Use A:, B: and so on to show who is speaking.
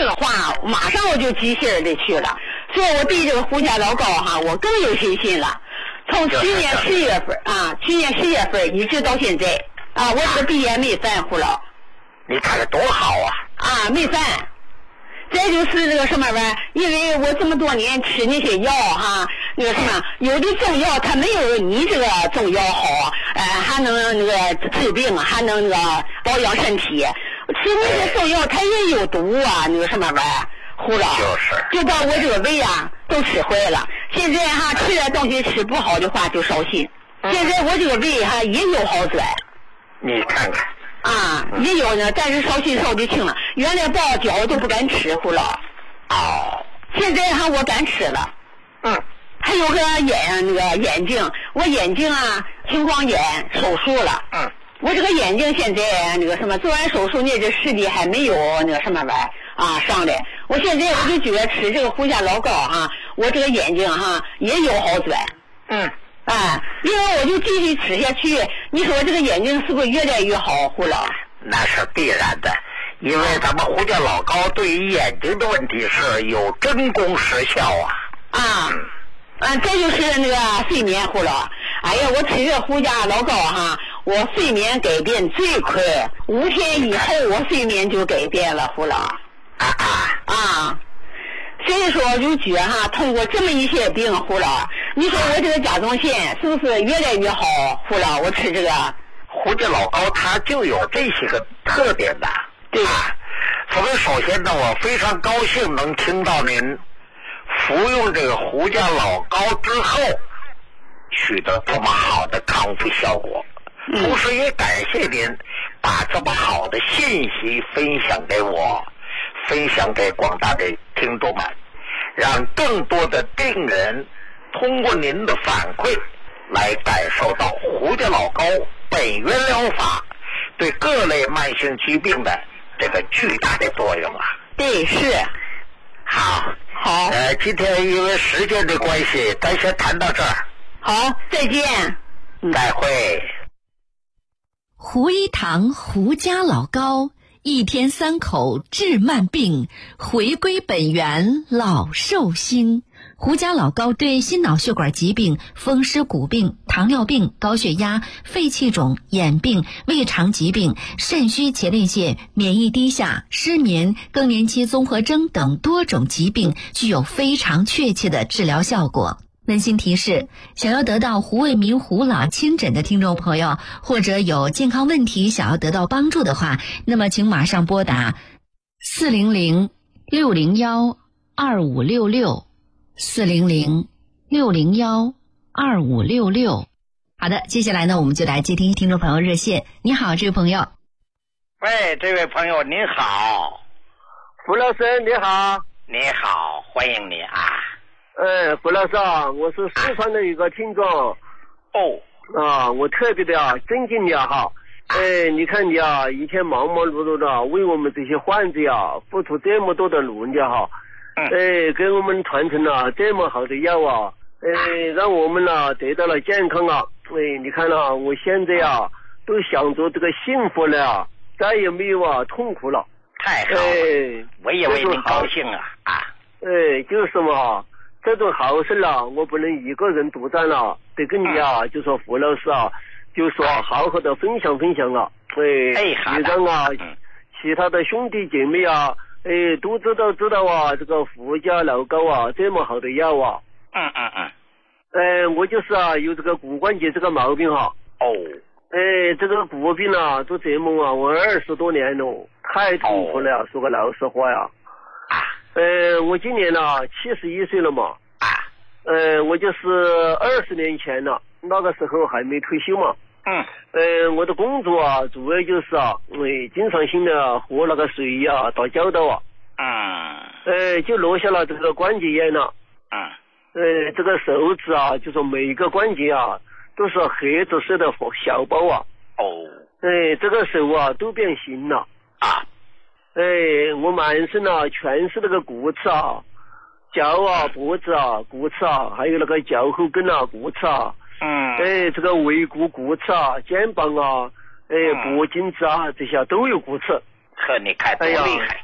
A: 的话，马上我就急性的去了，所以我对这个胡家老高哈，我更有信心了。从去年10月份啊，去年10月份一直到现在啊，我这个鼻炎没犯胡老。
B: 你看着多好啊！
A: 啊，没犯。再就是这个什么玩意儿，因为我这么多年吃那些药哈，那个什么，有的中药它没有你这个中药好，还能那个治病，还能那个保养身体。吃那些中药它也有毒啊，那个什么玩意儿，胡了，就把我这个胃啊都吃坏了。现在哈吃点东西吃不好的话就烧心。现在我这个胃哈也有好转。
B: 你看看。
A: 啊，也有呢，但是烧心烧的轻了。原来包饺都不敢吃，胡老。
B: 哦。
A: 现在哈我敢吃了。还有个眼睛，我眼睛啊青光眼手术了。我这个眼睛现在那个什么做完手术呢，这视力还没有那个什么玩意啊上来。我现在我就觉得吃这个胡家老高哈，我这个眼睛哈也有好转。因为我就继续吃下去，你说这个眼睛是不是越来越好，胡老？
B: 那是必然的，因为咱们胡家老高对于眼睛的问题是有真功实效啊。
A: 再就是那个睡眠，胡老。哎呀，我吃这胡家老高哈，我睡眠改变最快，5天以后我睡眠就改变了，胡老。所以说我就觉哈，通过这么一些病，胡老，你说我这个甲状腺是不是越来越好，胡老？我吃这个
B: 胡家老高，它就有这些个特点的。
A: 对。
B: 所以首先呢，我非常高兴能听到您服用这个胡家老高之后取得这么好的康复效果，同时也感谢您把这么好的信息分享给我，分享给广大的听众们，让更多的病人通过您的反馈来感受到胡家老高本源疗法对各类慢性疾病的这个巨大的作用啊。
A: 对，是。
B: 好。今天因为时间的关系，咱先谈到这儿。
A: 好，再见。
B: 再会。
C: 胡一堂胡家老高，1天3口治慢病，回归本源老寿星。胡家老高对心脑血管疾病、风湿骨病、糖尿病、高血压、肺气肿、眼病、胃肠疾病、肾虚前列腺、免疫低下、失眠、更年期综合征等多种疾病具有非常确切的治疗效果。温馨提示，想要得到胡卫民胡老亲诊的听众朋友，或者有健康问题想要得到帮助的话，那么请马上拨打400-601-2566 400-601-2566。好的，接下来呢，我们就来接听听众朋友热线。你好，这位朋友。
B: 喂，这位朋友您好。
D: 胡老师你好。
B: 你好，欢迎你啊。
D: 胡老师啊，我是四川的一个听众。我特别的尊敬你哈。你看你啊，一天忙忙碌碌的为我们这些患者啊付出这么多的努力哈。给我们传承了这么好的药啊，让我们呢得到了健康啊。你看了，我现在啊都想着这个幸福了啊，再也没有痛苦了。
B: 太好了，我也为您高兴啊。
D: 就是嘛，这种好事了，我不能一个人独占了，得跟你就说胡老师啊，就说好好的分享分享啊。也让其他的兄弟姐妹啊，都知道啊，这个胡家老高啊这么好的药啊。我就是有这个骨关节这个毛病哈。这个骨病啊都折磨我20多年了，太痛苦了，说个老实话呀。我今年71岁了嘛。我就是20年前了，那个时候还没退休嘛。我的工作主要就是经常性的和那个水打交道就落下了这个关节炎了。这个手指就说每一个关节都是黑紫色的小包这个手都变形了我满身全是那个骨刺脚脖子骨刺还有那个脚后跟骨刺这个尾骨骨刺肩膀脖颈子这些都有骨刺。
B: 你看多厉害。